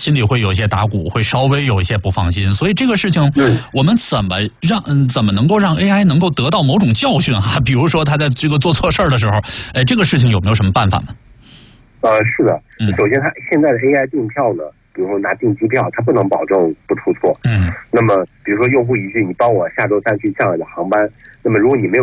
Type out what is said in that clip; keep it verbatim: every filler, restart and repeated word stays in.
心里会有一些打鼓，会稍微有一些不放心。所以这个事情，我们怎么让嗯怎么能够让 A I 能够得到某种教训哈？比如说他在这个做错事儿的时候，哎，这个事情有没有什么办法呢？ 呃，是的，首先它现在的 A I 订票呢，比如说拿订机票，它不能保证不出错。 嗯， 那么比如说用户一句你帮我下周三去上海的航班，那么如果你没有